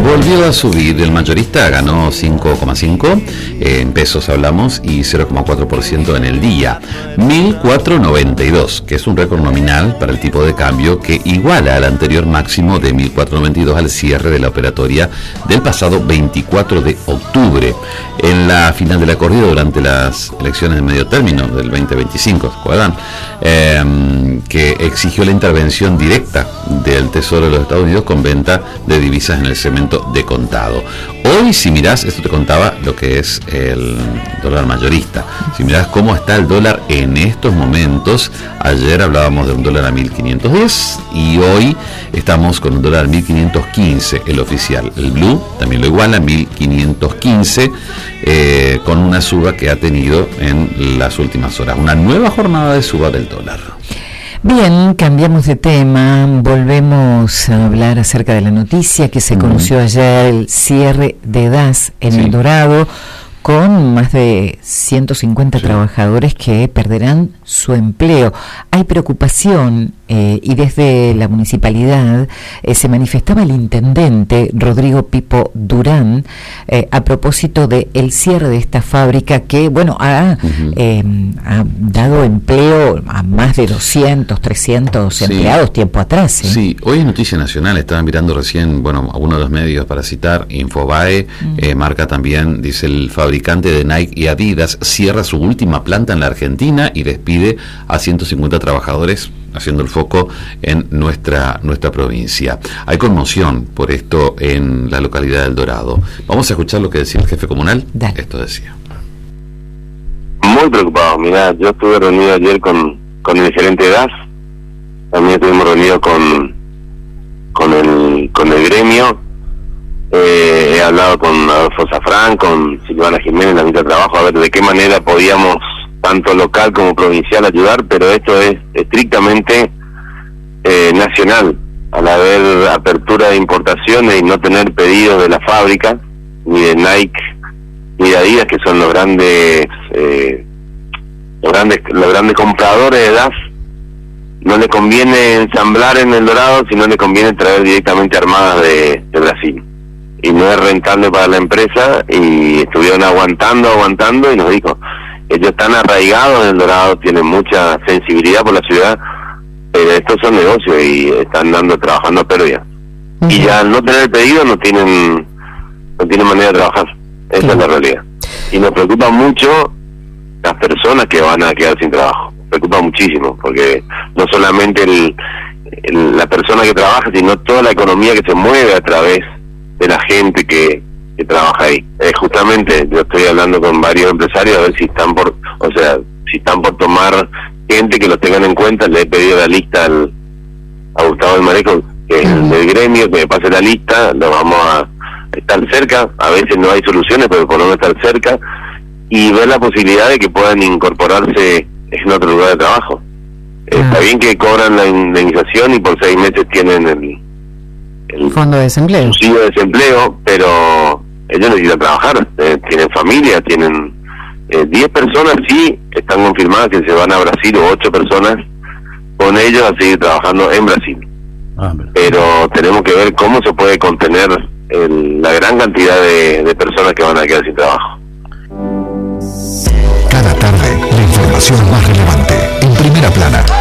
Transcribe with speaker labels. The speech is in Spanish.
Speaker 1: volvió a subir. El mayorista ganó 5,5 en pesos hablamos y 0,4% en el día. 1.492, que es un récord nominal para el tipo de cambio que iguala al anterior máximo de 1.492 al cierre de la operatoria del pasado 24 de octubre. En la final de la corrida durante las elecciones de medio término del 2025, ¿se acuerdan? Que exigió la intervención directa del Tesoro de los Estados Unidos con venta de divisas en el segmento de contado. Hoy, si mirás, esto te contaba lo que es el dólar mayorista. Si mirás cómo está el dólar en estos momentos, ayer hablábamos de un dólar a 1.510 y hoy estamos con un dólar a 1.515, el oficial. El blue también lo iguala a 1.515, con una suba que ha tenido en las últimas horas. Una nueva jornada de suba del dólar.
Speaker 2: Bien, cambiamos de tema, volvemos a hablar acerca de la noticia que se conoció ayer, el cierre de DAS en El Dorado, con más de 150 trabajadores que perderán su empleo. Hay preocupación y desde la municipalidad se manifestaba el intendente Rodrigo Pipo Durán a propósito del cierre de esta fábrica que, bueno, ha dado empleo a más de 200, 300 empleados tiempo atrás.
Speaker 1: Sí, hoy es noticia nacional, estaba mirando recién, bueno, a uno de los medios para citar, Infobae, marca también, dice el fabricante de Nike y Adidas cierra su última planta en la Argentina y despide a 150 trabajadores, haciendo el foco en nuestra provincia. Hay conmoción por esto en la localidad de El Dorado. Vamos a escuchar lo que decía el jefe comunal. Dale. Esto decía.
Speaker 3: Muy preocupado. Mirá, yo estuve reunido ayer con el gerente de DAS, también estuvimos reunidos con el gremio. He hablado con Adolfo Zafrán, con Silvana Jiménez, la ministra de Trabajo, a ver de qué manera podíamos, tanto local como provincial, ayudar, pero esto es estrictamente nacional. Al haber apertura de importaciones y no tener pedidos de la fábrica, ni de Nike, ni de Adidas, que son los grandes compradores de DAS, no le conviene ensamblar en El Dorado, sino le conviene traer directamente armadas de Brasil. Y no es rentable para la empresa, y estuvieron aguantando y nos dijo, ellos están arraigados en El Dorado, tienen mucha sensibilidad por la ciudad, pero estos son negocios y están trabajando a pérdida. Y ya al no tener pedido no tienen manera de trabajar. Esa es la realidad. Y nos preocupa mucho las personas que van a quedar sin trabajo. Preocupa muchísimo, porque no solamente la persona que trabaja, sino toda la economía que se mueve a través de la gente que trabaja ahí. Justamente yo estoy hablando con varios empresarios a ver si están por tomar gente que los tengan en cuenta. Le he pedido la lista a Gustavo del Mareco, que es el del gremio, que me pase la lista. Lo vamos a estar cerca, a veces no hay soluciones, pero por lo menos estar cerca y ver la posibilidad de que puedan incorporarse en otro lugar de trabajo. Está bien que cobran la indemnización y por 6 meses tienen el
Speaker 2: fondo de desempleo,
Speaker 3: subsidio de desempleo, pero ellos necesitan trabajar, tienen familia, tienen 10 personas sí están confirmadas que se van a Brasil, o 8 personas con ellos a seguir trabajando en Brasil. Pero tenemos que ver cómo se puede contener la gran cantidad de personas que van a quedar sin trabajo.
Speaker 4: Cada tarde, la información más relevante en Primera Plana.